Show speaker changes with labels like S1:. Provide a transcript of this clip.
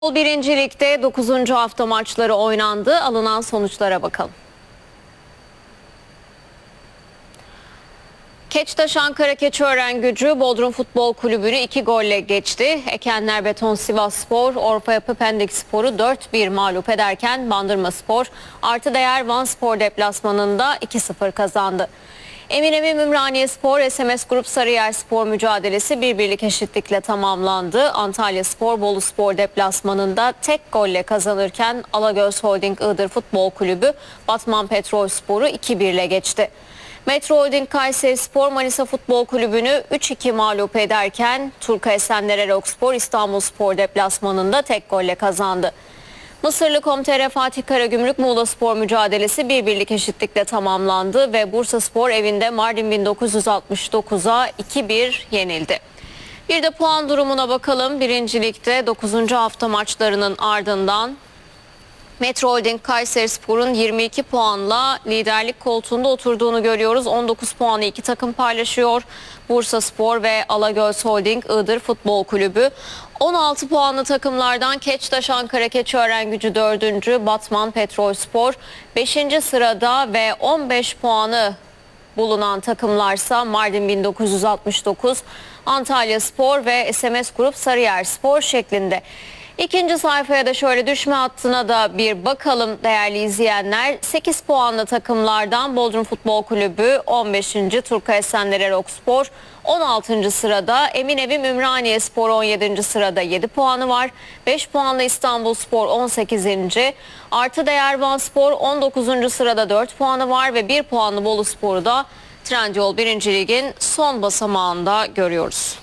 S1: Birincilikte 9. hafta maçları oynandı. Alınan sonuçlara bakalım. Keçtaş Ankara Keçiörengücü Bodrum Futbol Kulübü'nü 2 golle geçti. Ekenler Beton Sivasspor, Orfa Yapı Pendikspor'u 4-1 mağlup ederken Bandırmaspor artı değer Vanspor deplasmanında 2-0 kazandı. Eminönü Ümraniyespor, SMS Grup Sarıyerspor mücadelesi birlik eşitlikle tamamlandı. Antalyaspor, Boluspor deplasmanında tek golle kazanırken Alagöz Holding Iğdır Futbol Kulübü Batman Petrolspor'u 2-1 ile geçti. Metro Holding Kayserispor Manisa Futbol Kulübü'nü 3-2 mağlup ederken Turka Esenler Erokspor İstanbulspor deplasmanında tek golle kazandı. Mısırlı Komtere Fatih Karagümrük Muğlaspor mücadelesi birlik eşitlikle tamamlandı ve Bursaspor evinde Mardin 1969'a 2-1 yenildi. Bir de puan durumuna bakalım. Birincilikte 9. hafta maçlarının ardından Metro Holding Kayserispor'un 22 puanla liderlik koltuğunda oturduğunu görüyoruz. 19 puanı iki takım paylaşıyor. Bursaspor ve Alagöz Holding Iğdır Futbol Kulübü. 16 puanlı takımlardan Keçtaş Ankara Keçiörengücü 4. Batman Petrolspor 5. sırada ve 15 puanı bulunan takımlarsa Mardin 1969, Antalyaspor ve SMS Grup Sarıyerspor şeklinde. İkinci sayfaya da şöyle düşme hattına da bir bakalım değerli izleyenler. 8 puanlı takımlardan Bodrum Futbol Kulübü 15. Turka Esenler Erokspor 16. sırada, Eminönü Ümraniyespor 17. sırada 7 puanı var. 5 puanlı İstanbulspor 18. Artı değer Vanspor 19. sırada 4 puanı var ve 1 puanlı Boluspor'u da Trendyol 1. Lig'in son basamağında görüyoruz.